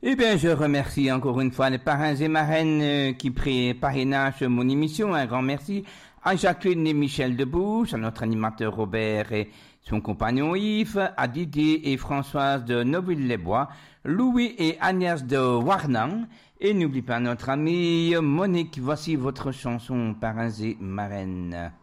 Eh bien, je remercie encore une fois les parrains et marraines qui parrainagent mon émission. Un grand merci à Jacqueline et Michel Debouche, à notre animateur Robert et son compagnon Yves, à Didier et Françoise de Neuville-les-Bois, Louis et Agnès de Warnant, et n'oublie pas notre amie Monique. Voici votre chanson parrains et marraines.